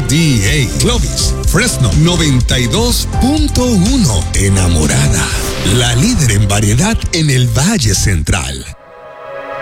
RDA, Clovis, Fresno 92.1. Enamorada, la líder en variedad en el Valle Central.